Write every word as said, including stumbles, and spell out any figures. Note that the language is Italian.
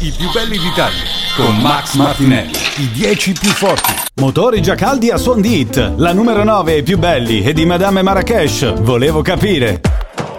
I più belli d'Italia con Max Martinelli. I dieci più forti. Motori già caldi a suon di hit. La numero nove, I più belli, e di Madame Marrakesh. Volevo capire.